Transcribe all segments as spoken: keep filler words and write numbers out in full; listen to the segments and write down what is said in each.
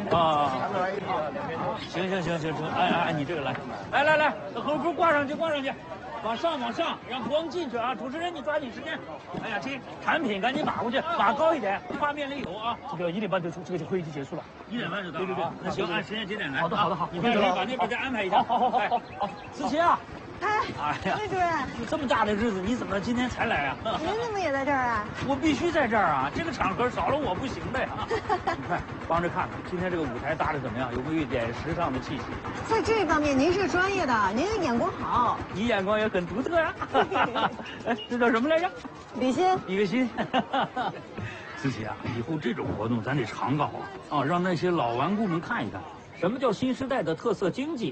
啊，行行行行行，哎哎，你这个来，来来来，把横幅挂上去，挂上去，往上往上，让光进去啊！主持人，你抓紧时间。哎呀，这产品赶紧码过去，码高一点，画面里有啊。这个一点半就出，这个会议就结束了。一点半就到。对对对，那行，按时间节点来。好的好的好，你别着急，把那边再安排一下。好好好好好，思琪啊。 哎， 哎呀， 魏主任， 这么大的日子，你怎么今天才来啊？ 您怎么也在这儿啊？ 我必须在这儿啊！这个场合少了我不行的呀。你看，帮着看看，今天这个舞台搭的怎么样？有没有一点时尚的气息？ 在这方面您是专业的，您的眼光好。 你眼光也很独特呀。哎，这叫什么来着？ 李欣， 一个心。思琪啊，以后这种活动咱得常搞啊，啊，让那些老顽固们看一看，什么叫新时代的特色经济。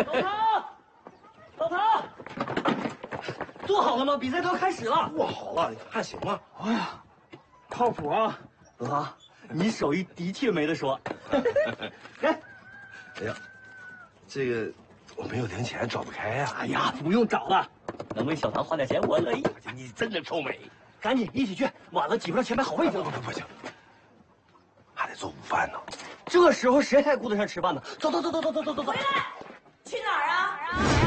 老唐，老唐，做好了吗？比赛都要开始了。 做好了，你看行吗？ 哎呀，靠谱啊！老唐，你手艺的确没得说。来， 哎呀，这个我没有零钱，找不开呀、啊。 哎呀，不用找了，能为小唐花点钱，我乐意。 你真的臭美， 赶紧一起去，晚了挤不上前排好位置。 不不不行，还得做午饭呢。 这时候谁还顾得上吃饭呢？走走走走走走走走走。 回来，去哪儿啊？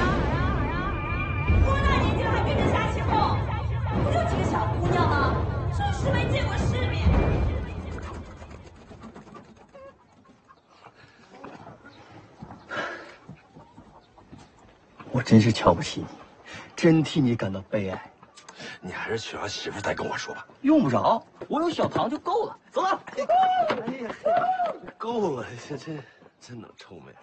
多大年纪了还跟着瞎起哄？不就几个小姑娘吗？真是没见过世面。 我真是瞧不起你，真替你感到悲哀。 你还是娶上媳妇再跟我说吧。 用不着，我有小唐就够了。走了。 哎呀，够了，这这真能臭美。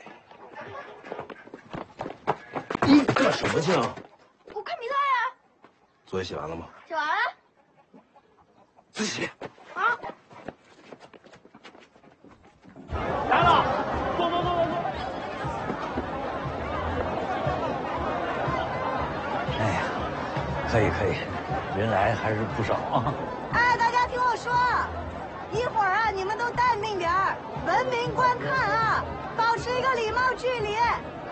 你干什么去啊？ 我看比赛啊。 作业写完了吗？ 写完了。 自己写。 啊。 来了，走走走走走。哎呀，可以可以，人来还是不少啊。 哎，大家听我说，一会儿啊，你们都淡定点儿，文明观看啊，保持一个礼貌距离，